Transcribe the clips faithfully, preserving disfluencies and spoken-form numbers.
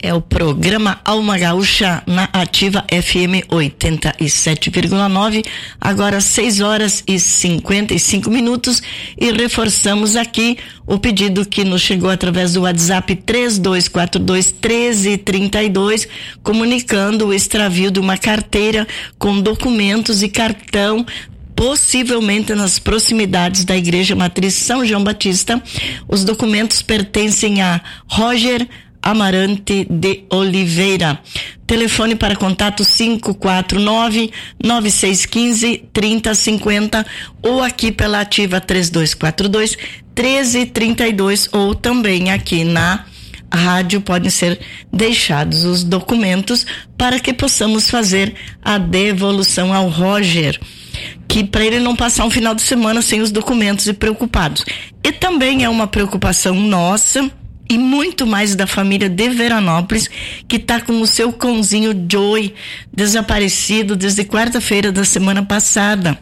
É o programa Alma Gaúcha na Ativa F M oitenta e sete vírgula nove, agora seis horas e cinquenta e cinco minutos, e reforçamos aqui o pedido que nos chegou através do WhatsApp três dois quatro dois, um três três dois, comunicando o extravio de uma carteira com documentos e cartão, possivelmente nas proximidades da Igreja Matriz São João Batista. Os documentos pertencem a Roger Amarante de Oliveira. Telefone para contato cinco quatro nove, nove seis um cinco, três zero cinco zero ou aqui pela Ativa três dois quatro dois, um três três dois, ou também aqui na rádio podem ser deixados os documentos para que possamos fazer a devolução ao Roger, que para ele não passar um final de semana sem os documentos e preocupados. E também é uma preocupação nossa e muito mais da família de Veranópolis, que está com o seu cãozinho Joey desaparecido desde quarta-feira da semana passada.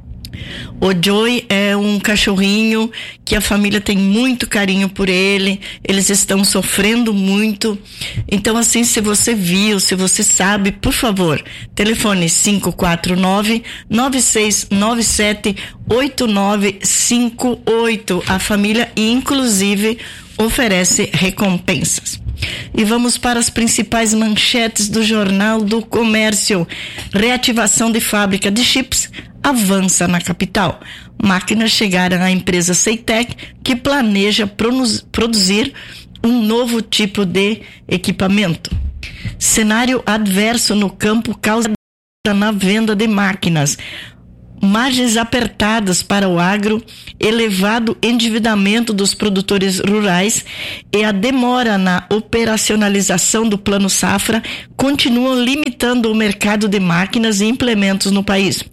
O Joey é um cachorrinho que a família tem muito carinho por ele, eles estão sofrendo muito. Então, assim, se você viu, se você sabe, por favor, telefone cinco quatro nove, nove seis nove sete, oito nove cinco oito. A família, inclusive, oferece recompensas. E vamos para as principais manchetes do Jornal do Comércio. Reativação de fábrica de chips avança na capital. Máquinas chegaram à empresa Ceitec, que planeja produzir um novo tipo de equipamento. Cenário adverso no campo causa na venda de máquinas. Margens apertadas para o agro, elevado endividamento dos produtores rurais e a demora na operacionalização do Plano Safra continuam limitando o mercado de máquinas e implementos no país.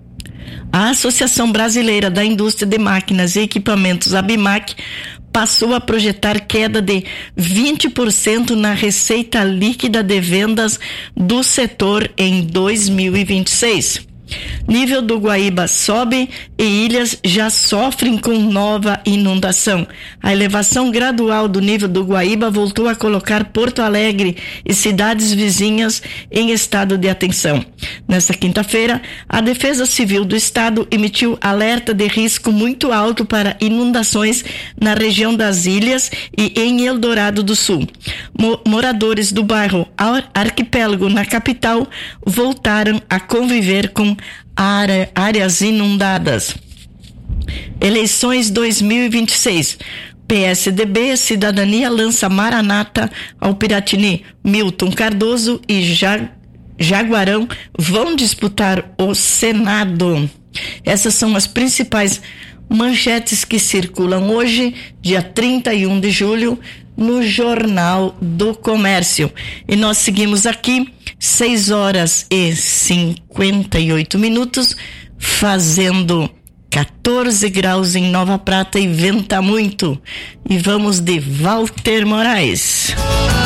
A Associação Brasileira da Indústria de Máquinas e Equipamentos, ABIMAQ, passou a projetar queda de vinte por cento na receita líquida de vendas do setor em dois mil e vinte e seis. Nível do Guaíba sobe e ilhas já sofrem com nova inundação. A elevação gradual do nível do Guaíba voltou a colocar Porto Alegre e cidades vizinhas em estado de atenção. Nesta quinta-feira, a Defesa Civil do Estado emitiu alerta de risco muito alto para inundações na região das ilhas e em Eldorado do Sul. Mo- moradores do bairro Ar- Arquipélago, na capital, voltaram a conviver com área, áreas inundadas. Eleições dois mil e vinte e seis. P S D B, Cidadania lança Maranata ao Piratini. Milton Cardoso e ja, Jaguarão vão disputar o Senado. Essas são as principais manchetes que circulam hoje, dia trinta e um de julho, no Jornal do Comércio. E nós seguimos aqui, seis horas e cinquenta e oito minutos, fazendo quatorze graus em Nova Prata e venta muito. E vamos de Walter Moraes.